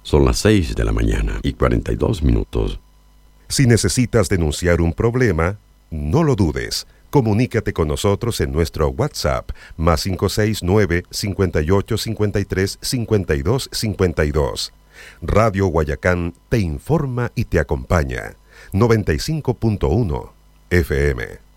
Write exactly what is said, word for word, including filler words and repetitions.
Son las seis de la mañana y cuarenta y dos minutos. Si necesitas denunciar un problema, no lo dudes. Comunícate con nosotros en nuestro WhatsApp, más cinco seis nueve, cinco ocho cinco tres, cinco dos cinco dos. Radio Guayacán te informa y te acompaña. noventa y cinco punto uno F M.